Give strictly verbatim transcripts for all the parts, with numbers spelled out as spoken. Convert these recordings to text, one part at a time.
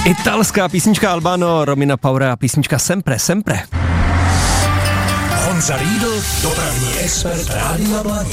Italská písnička Albano, Romina Power a písnička Sempre, Sempre. Honza Riedl, dopravní expert Rádia Blaník.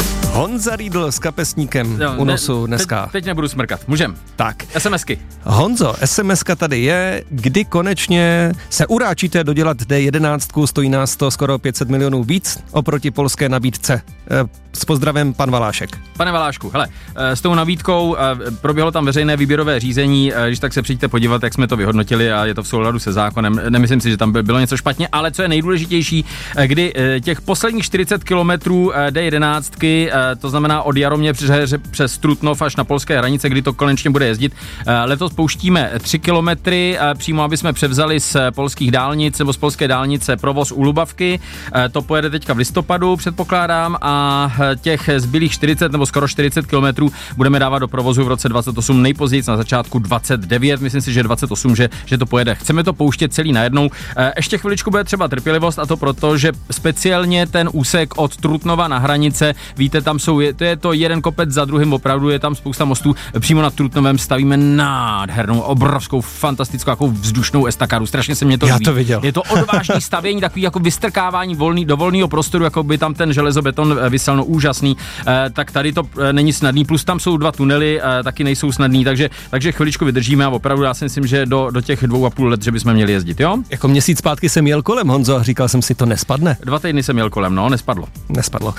Honza Riedl s kapesníkem jo, u nosu ne, dneska. Teď, teď nebudu smrkat, můžem. Tak. SMSky. Honzo, SMSka tady je, kdy konečně se uráčíte dodělat D jedenáct, stojí nás to skoro pět set milionů víc oproti polské nabídce. S pozdravem pan Valášek. Pane Valášku, hele, s tou nabídkou proběhlo tam veřejné výběrové řízení, když tak se přijďte podívat, jak jsme to vyhodnotili a je to v souladu se zákonem. Nemyslím si, že tam bylo něco špatně, ale co je nejdůležitější, kdy těch posledních čtyřicet kilometrů D jedenáct, to znamená od Jaromě přes, přes Trutnov až na polské hranice, kdy to konečně bude jezdit. Letos pouštíme tři kilometry, přímo aby jsme převzali z polských dálnic nebo z polské dálnice provoz u Lubavky. To pojede teďka v listopadu, předpokládám, a těch zbylých čtyřicet nebo skoro čtyřicet kilometrů budeme dávat do provozu v roce dvacet osm, nejpozději na začátku dvacet devět, myslím si, že dvacet osm, že, že to pojede. Chceme to pouštět celý najednou. Ještě chviličku bude třeba trpělivost, a to proto, že speciálně ten úsek od Trutnova na hranice, víte, tam jsou, to je to jeden kopec za druhým, opravdu je tam spousta mostů. Přímo nad Trutnovem stavíme nádhernou, obrovskou, fantastickou, jako vzdušnou estakaду. Strašně se mě to Já líbí. to viděl. Je to odvážný stavění, takový jako vystrkávání volný, do volného prostoru, jako by tam ten železobeton vysel, no úžasný. E, tak tady to e, není snadný, plus tam jsou dva tunely, e, taky nejsou snadný, takže, takže chviličku vydržíme a opravdu já si myslím, že do, do těch dvou a půl let, že bychom měli jezdit, jo? Jako měsíc zpátky jsem jel kolem, Honzo, a říkal jsem si, to nespadne. Dva týdny jsem jel kolem, no, nespadlo. Nespadlo.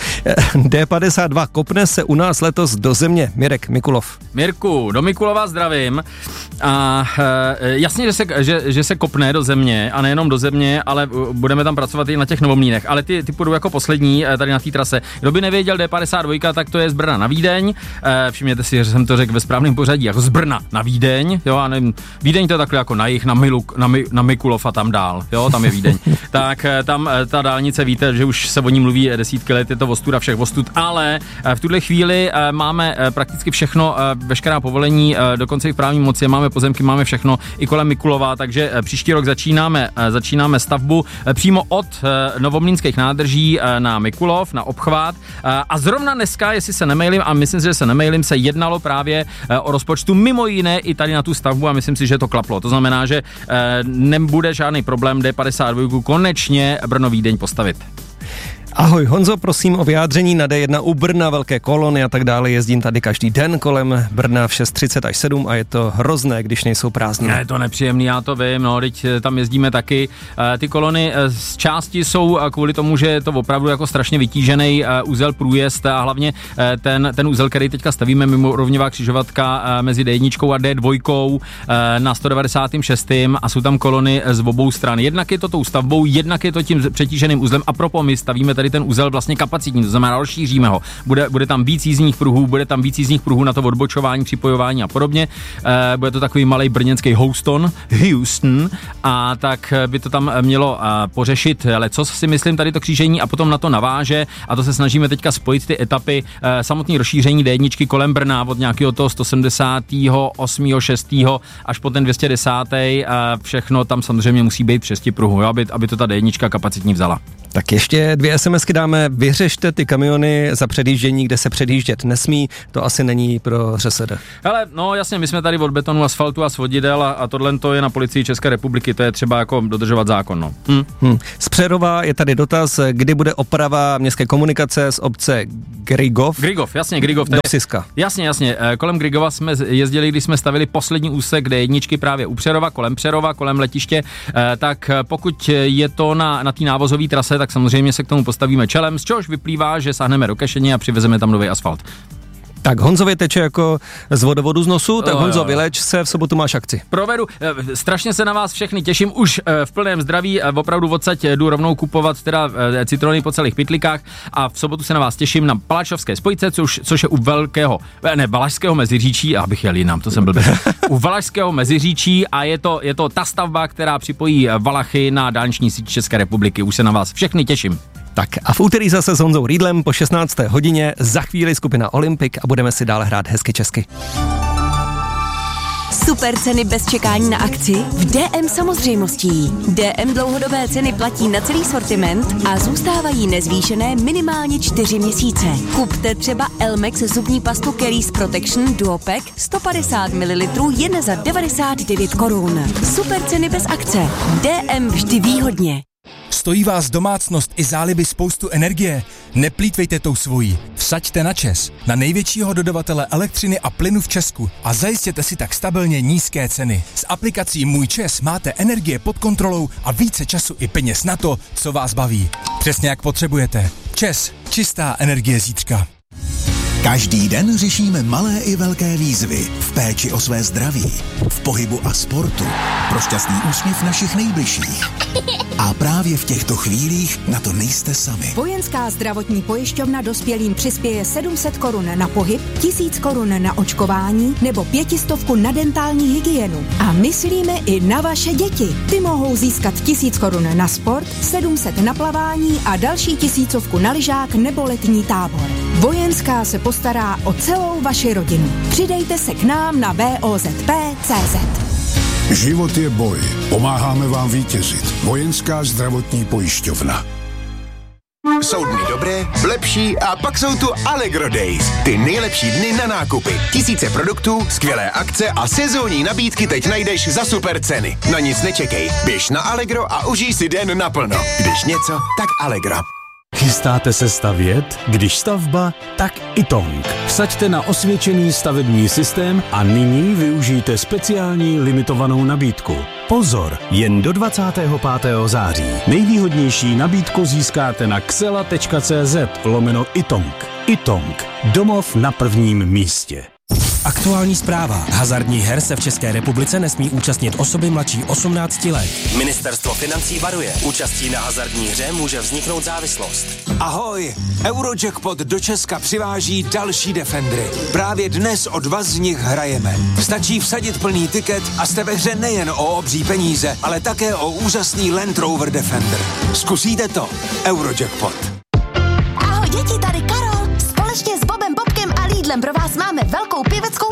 D padesát dva kopne se u nás letos do země. Mirek Mikulov. Mirku, do Mikulova zdravím. A e, jasně, že se, že, že se kopne do země, a nejenom do země, ale budeme tam pracovat i na těch Novomlýnech. Ale ty, ty půjdou jako poslední e, tady na té trase. Kdo by nevěděl, D padesát dva, tak to je z Brna na Vídeň. E, všimněte si, že jsem to řekl ve správném pořadí, jako z Brna na Vídeň. Jo, a nevím, Vídeň to je takhle jako na jih, na, Miluk, na, Mi, na Mikulov a tam dál. Jo, tam je Vídeň. Tak e, tam e, ta dálnice, víte, že už se o ní mluví desítky let, je to ostuda všech ostud, ale e, v tuhle chvíli e, máme e, prakticky všechno, e, veškerá povolení, e, dokonce i v právní moci, máme pozemky, máme všechno i kolem Mikulova, takže e, příští rok začínáme, e, začínáme stavbu e, přímo od e, Novomlýnských nádrží e, na Mikulov, na obchvat. E, a zrovna dneska, jestli se nemejlím, a myslím si, že se nemejlím, se jednalo právě e, o rozpočtu mimo jiné i tady na tu stavbu a myslím si, že to klaplo. To znamená, že e, nebude žádný problém D padesát dva konečně Brno-Vídeň postavit. Ahoj Honzo, prosím o vyjádření na D jedna u Brna, velké kolony a tak dále. Jezdím tady každý den kolem Brna v šest třicet až sedm a je to hrozné, když nejsou prázdniny. Je to nepříjemný, já to vím, no, teď tam jezdíme taky. Ty kolony z části jsou kvůli tomu, že je to opravdu jako strašně vytížený úzel průjezd a hlavně ten, ten úzel, který teďka stavíme mimo rovněvá křižovatka mezi D jedna a D dva na sto devadesát šest a jsou tam kolony z obou stran. Jednak je to tou stavbou, jednak je to tím přetíženým uzlem a propo my stavíme tady ten uzel vlastně kapacitní, to znamená rozšíříme ho. Bude, bude tam víc jízdních pruhů, bude tam víc jízdních pruhů na to odbočování, připojování a podobně. E, bude to takový malej brněnský Houston, Houston, a tak by to tam mělo e, pořešit lecos, si myslím, tady to křížení a potom na to naváže a to se snažíme teďka spojit ty etapy, e, samotný rozšíření D jedna kolem Brna od nějakého toho sto sedmdesát osm šest až po ten dvě stě deset, e, všechno tam samozřejmě musí být přes ti pruhu, jo, aby, aby to ta D jedna kapacitní vzala. Tak ještě dvě SMSky dáme, vyřešte ty kamiony za předjíždění, kde se předjíždět nesmí, to asi není pro ŘSD. Hele, no jasně, my jsme tady od betonu, asfaltu a svodidel a, a tohle to je na Policii České republiky, to je třeba jako dodržovat zákon, no. Hm. Hm. Z Přerova je tady dotaz, kdy bude oprava městské komunikace z obce Grigov? Grigov, jasně, Grigov. Do Psiska. Jasně, jasně, kolem Grigova jsme jezdili, když jsme stavili poslední úsek D jedna právě u Přerova, kolem Přerova, kolem letiště, tak pokud je to na, na té návozové trase, tak samozřejmě se k tomu postavíme čelem, z čehož vyplývá, že sáhneme do Kešeně a přivezeme tam nový asfalt. Tak Honzově teče jako z vodovodu z nosu, tak jo, Honzo, jo. vyleč se, v sobotu máš akci. Provedu, strašně se na vás všechny těším, už v plném zdraví, opravdu odsaď jdu rovnou kupovat teda citrony po celých pytlikách a v sobotu se na vás těším na Palačovské spojce, což, což je u velkého, ne, Valašského Meziříčí, abych jel jinam, to jsem byl u Valašského Meziříčí a je to, je to ta stavba, která připojí Valachy na dálniční síť České republiky, už se na vás všechny těším. Tak a v úterý zase s Honzou Riedlem po šestnácté hodině, za chvíli skupina Olympik a budeme si dále hrát hezky česky. Super ceny bez čekání na akci v D M samozřejmostí. D M dlouhodobé ceny platí na celý sortiment a zůstávají nezvýšené minimálně čtyři měsíce. Kupte třeba Elmex zubní pastu Caries Protection Duopack sto padesát mililitrů jen za devadesát devět korun. Super ceny bez akce. D M vždy výhodně. Stojí vás domácnost i záliby spoustu energie? Neplýtvejte tou svojí. Vsaďte na ČEZ, na největšího dodavatele elektřiny a plynu v Česku a zajistěte si tak stabilně nízké ceny. S aplikací Můj ČEZ máte energie pod kontrolou a více času i peněz na to, co vás baví. Přesně jak potřebujete. ČEZ, čistá energie zítřka. Každý den řešíme malé i velké výzvy v péči o své zdraví, v pohybu a sportu, pro šťastný úsměv našich nejbližších. A právě v těchto chvílích na to nejste sami. Vojenská zdravotní pojišťovna dospělým přispěje sedm set korun na pohyb, tisíc korun na očkování nebo pětistovku na dentální hygienu. A myslíme i na vaše děti. Ty mohou získat tisíc korun na sport, sedm set na plavání a další tisícovku na lyžák nebo letní tábor. Vojenská se postará o celou vaši rodinu. Přidejte se k nám na v o z p tečka cé zet. Život je boj. Pomáháme vám vítězit. Vojenská zdravotní pojišťovna. Jsou dny dobré, lepší a pak jsou tu Allegro Days. Ty nejlepší dny na nákupy. Tisíce produktů, skvělé akce a sezónní nabídky teď najdeš za super ceny. Na nic nečekej. Běž na Allegro a užij si den naplno. Když něco, tak Allegro. Chystáte se stavět? Když stavba, tak Itong. Vsaďte na osvědčený stavební systém a nyní využijte speciální limitovanou nabídku. Pozor, jen do dvacátého pátého září. Nejvýhodnější nabídku získáte na xela tečka cé zet lomeno Itong. Itong. Domov na prvním místě. Aktuální zpráva. Hazardních her se v České republice nesmí účastnit osoby mladší osmnácti let. Ministerstvo financí varuje. Účastí na hazardní hře může vzniknout závislost. Ahoj! Eurojackpot do Česka přiváží další Defendry. Právě dnes o dva z nich hrajeme. Stačí vsadit plný tiket a jste ve hře nejen o obří peníze, ale také o úžasný Land Rover Defender. Zkusíte to? Eurojackpot. Ahoj děti, tady Karol. Společně s Bobem, Bobkem a Lidlem pro vás máme